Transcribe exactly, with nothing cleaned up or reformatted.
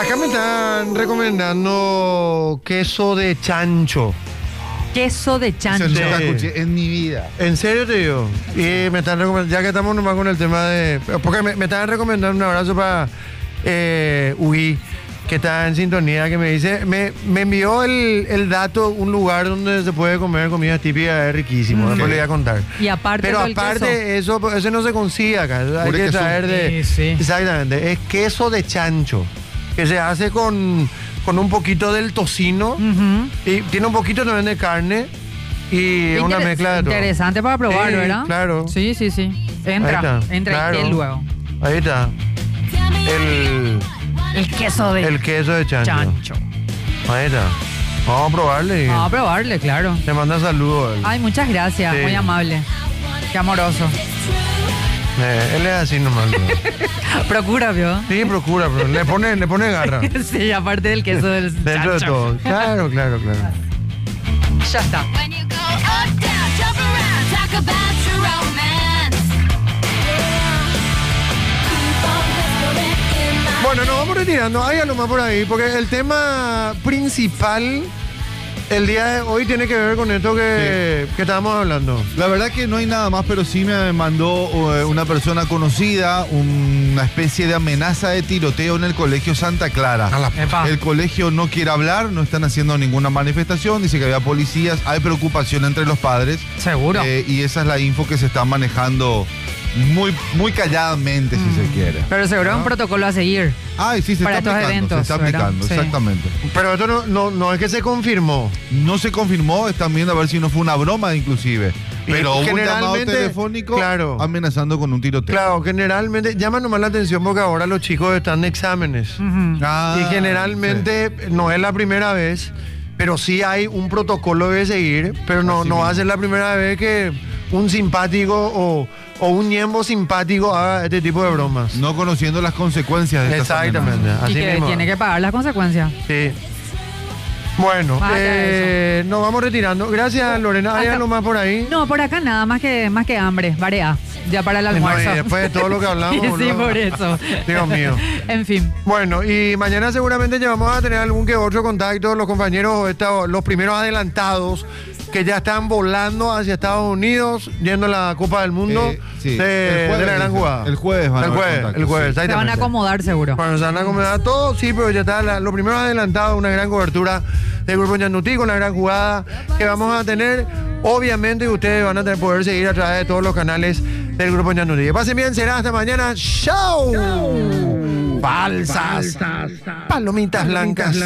Acá me están recomendando queso de chancho. Queso de chancho. Eso nunca Sí. escuché en mi vida. En serio te digo. Y me están recomendando, ya que estamos nomás con el tema de. Porque me, me están recomendando un abrazo para eh, Uy, que está en sintonía, que me dice, me, me envió el, el dato, un lugar donde se puede comer comida típica, es riquísimo. Después le voy a contar. Y aparte Pero todo el aparte, queso. eso, eso no se consigue acá. Hay Pure que queso. traer de. Sí, sí. Exactamente. Es queso de chancho. Que se hace con, con un poquito del tocino. Ujú. Y tiene un poquito también de carne. Y una Interes- mezcla de todo. Interesante para probar, Sí, ¿verdad? claro. Sí, sí, sí. Entra, Ahí está, entra claro. y qué luego. Ahí está. El, El queso de el queso de chancho. chancho. Ahí está. Vamos a probarle. y Vamos a probarle, claro. Te manda saludos. él. Ay, muchas gracias, Sí. muy amable. Qué amoroso. Eh, él es así nomás. ¿no? Procura, ¿vio? Sí, procura, pero le pone, le pone garra. Sí, aparte del queso del Dentro de chancho. todo. Claro, claro, claro. Ya está. When you go up, down, jump around, talk about your romance. Keep on whispering in my Bueno, nos vamos retirando. Hay algo más por ahí, porque el tema principal el día de hoy tiene que ver con esto que, que estábamos hablando. La verdad que no hay nada más, pero sí me mandó eh, una persona conocida una especie de amenaza de tiroteo en el colegio Santa Clara. Epa. El colegio no quiere hablar, no están haciendo ninguna manifestación, dice que había policías, hay preocupación entre los padres. Seguro. eh, y esa es la info que se está manejando muy, muy calladamente, si se quiere. Pero seguro es un ¿no? protocolo a seguir. Ay, sí, se para está estos aplicando, eventos, se está ¿verdad? aplicando, Sí. exactamente. Pero esto no, no, no es que se confirmó. No se confirmó, están viendo a ver si no fue una broma inclusive. Pero hubo un llamado generalmente, telefónico claro. amenazando con un tiroteo. Claro, generalmente llama nomás la atención porque ahora los chicos están de exámenes. Ujú. Ah, Y generalmente no es la primera vez, pero sí hay un protocolo de seguir, pero no, Así no va a mismo. ser la primera vez que un simpático o, o un ñembo simpático haga este tipo de bromas. sí. No conociendo las consecuencias de estas Exactamente, amenazas. así y que mismo. tiene que pagar las consecuencias. Sí. Bueno, Más allá eh, nos vamos retirando. Gracias, Lorena. ¿Hay Acá- algo más por ahí? No, por acá nada, más que, más que hambre, varea. Ya para el No, almuerzo. y después de todo lo que hablamos. sí, ¿no? por eso. Dios mío. En fin. Bueno, y mañana seguramente ya vamos a tener algún que otro contacto, los compañeros, esta- los primeros adelantados que ya están volando hacia Estados Unidos, yendo a la Copa del Mundo Eh, sí. de, El jueves, de la gran dice. jugada. El jueves van a el haber jueves, contactos, el jueves, sí. Se van a exactamente. acomodar seguro. Bueno, se van a acomodar todos, sí, pero ya está la- los primeros adelantados, una gran cobertura del Grupo Ñandutí con la gran jugada que vamos a tener. Obviamente ustedes van a tener- poder seguir a través de todos los canales del Grupo Ñandutí. Que pasen bien, será hasta mañana. ¡Chao! Falsas. Palomitas blancas.